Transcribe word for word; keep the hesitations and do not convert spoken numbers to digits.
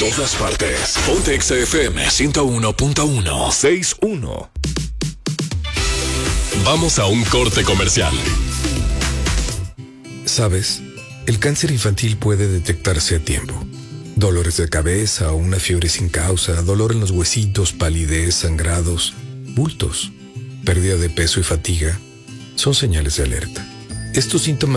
todas partes. Ponte Exa F M ciento uno punto uno. seis uno. Vamos a un corte comercial. ¿Sabes? El cáncer infantil puede detectarse a tiempo. Dolores de cabeza o una fiebre sin causa, dolor en los huesitos, palidez, sangrados, bultos, pérdida de peso y fatiga son señales de alerta. Estos síntomas